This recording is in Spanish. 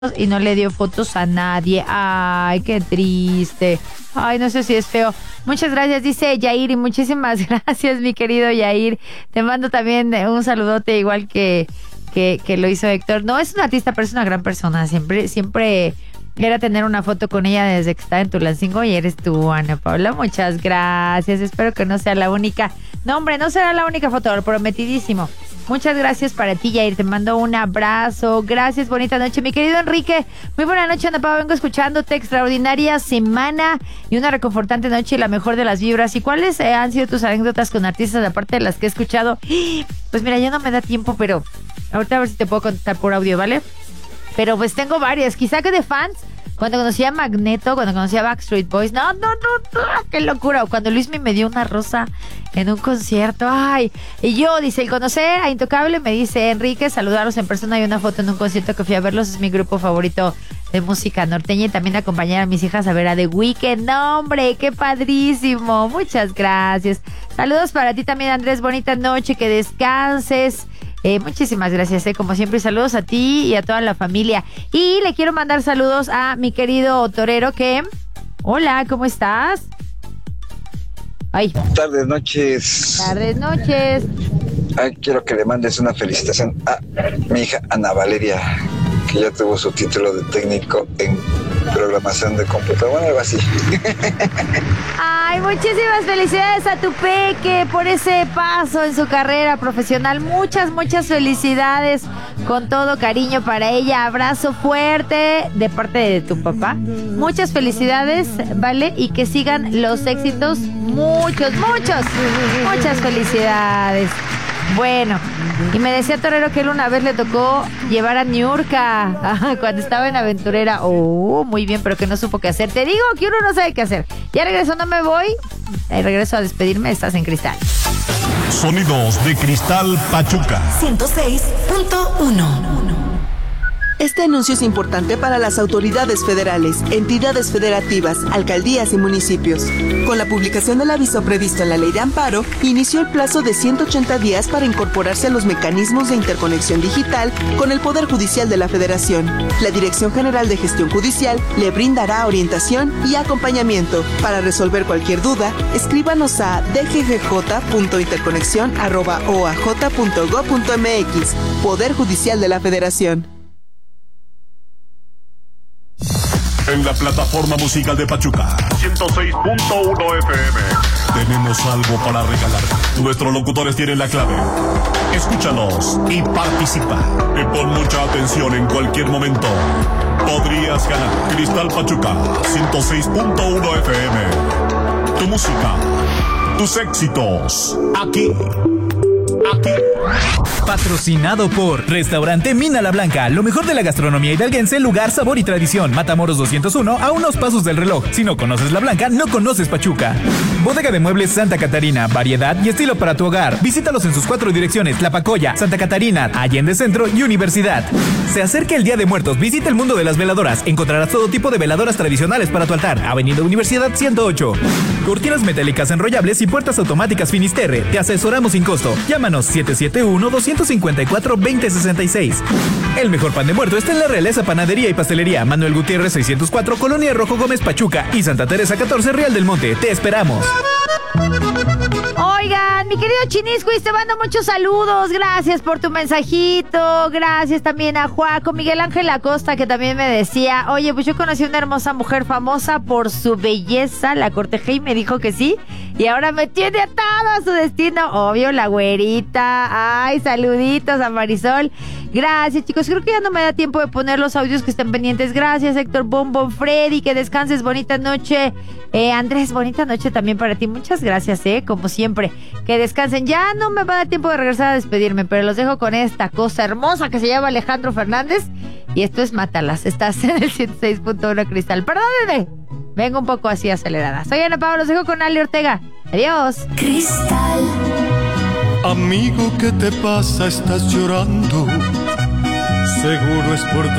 y no le dio fotos a nadie. Ay, qué triste. Ay, no sé si es feo. Muchas gracias, dice Yair, y muchísimas gracias, mi querido Yair. Te mando también un saludote igual que lo hizo Héctor. No es un artista, pero es una gran persona. Siempre era tener una foto con ella desde que estaba en Tulancingo, y eres tú, Ana Paula. Muchas gracias. Espero que no sea la única. No, hombre, no será la única foto, lo prometidísimo. Muchas gracias para ti, Yair. Te mando un abrazo. Gracias, bonita noche. Mi querido Enrique, muy buena noche, Ana Paula. Vengo escuchándote. Extraordinaria semana y una reconfortante noche y la mejor de las vibras. ¿Y cuáles han sido tus anécdotas con artistas, aparte de las que he escuchado? Pues mira, ya no me da tiempo, pero ahorita a ver si te puedo contestar por audio, ¿vale? Pero pues tengo varias. Quizá que de fans, cuando conocí a Magneto, cuando conocí a Backstreet Boys. No, qué locura. O cuando Luismi me dio una rosa en un concierto. Ay, y yo, dice, el conocer a Intocable, me dice Enrique, saludarlos en persona y una foto en un concierto que fui a verlos. Es mi grupo favorito de música norteña, y también acompañar a mis hijas a ver a The Weeknd. No, hombre, qué padrísimo. Muchas gracias. Saludos para ti también, Andrés. Bonita noche, que descanses. Muchísimas gracias, como siempre. Saludos a ti y a toda la familia. Y le quiero mandar saludos a mi querido torero que... Hola, ¿cómo estás? Ay. Tardes, noches. Tardes, noches. Ay, quiero que le mandes una felicitación a mi hija Ana Valeria, que ya tuvo su título de técnico en programación de computadora, bueno, algo así. Ay, muchísimas felicidades a tu peque por ese paso en su carrera profesional. Muchas felicidades, con todo cariño para ella. Abrazo fuerte de parte de tu papá. Muchas felicidades, ¿vale? Y que sigan los éxitos. Muchas felicidades. Bueno, y me decía Torero que él una vez le tocó llevar a Niurka cuando estaba en Aventurera. Oh, muy bien, pero que no supo qué hacer. Te digo que uno no sabe qué hacer. Ya regreso, no me voy. Regreso a despedirme. Estás en Cristal. Sonidos de Cristal Pachuca 106.1. Este anuncio es importante para las autoridades federales, entidades federativas, alcaldías y municipios. Con la publicación del aviso previsto en la Ley de Amparo, inició el plazo de 180 días para incorporarse a los mecanismos de interconexión digital con el Poder Judicial de la Federación. La Dirección General de Gestión Judicial le brindará orientación y acompañamiento. Para resolver cualquier duda, escríbanos a dggj.interconexión@oaj.gov.mx. Poder Judicial de la Federación. En la plataforma musical de Pachuca 106.1 FM tenemos algo para regalar. Nuestros locutores tienen la clave. Escúchanos y participa. Y pon mucha atención, en cualquier momento podrías ganar Cristal Pachuca 106.1 FM. Tu música, tus éxitos, aquí. Patrocinado por Restaurante Mina La Blanca, lo mejor de la gastronomía hidalguense, lugar, sabor y tradición. Matamoros 201, a unos pasos del reloj. Si no conoces La Blanca, no conoces Pachuca. Bodega de Muebles Santa Catarina, variedad y estilo para tu hogar. Visítalos en sus 4 direcciones: La Pacoya, Santa Catarina, Allende Centro y Universidad. Se acerca el Día de Muertos, visita el mundo de las veladoras. Encontrarás todo tipo de veladoras tradicionales para tu altar. Avenida Universidad 108. Cortinas metálicas enrollables y puertas automáticas Finisterre. Te asesoramos sin costo. Llámanos 771-254-2066. El mejor pan de muerto está en la Realeza Panadería y Pastelería, Manuel Gutiérrez 604, Colonia Rojo Gómez, Pachuca, y Santa Teresa 14, Real del Monte. Te esperamos. Oigan, mi querido Chinisquis, te mando muchos saludos. Gracias por tu mensajito. Gracias también a Juaco. Miguel Ángel Acosta, que también me decía: oye, pues yo conocí a una hermosa mujer famosa por su belleza. La cortejé y me dijo que sí, y ahora me tiene atado a su destino. Obvio, la güerita. Ay, saluditos a Marisol. Gracias, chicos. Creo que ya no me da tiempo de poner los audios que estén pendientes. Gracias, Héctor Bombón, Freddy, que descanses. Bonita noche. Andrés, bonita noche también para ti. Muchas gracias, como siempre. Que descansen. Ya no me va a dar tiempo de regresar a despedirme, pero los dejo con esta cosa hermosa que se llama Alejandro Fernández. Y esto es Mátalas. Estás en el 106.1 Cristal. Perdónenme, vengo un poco así acelerada. Soy Ana Paula, los dejo con Ali Ortega. Adiós. Cristal. Amigo, ¿qué te pasa? Estás llorando. Seguro es por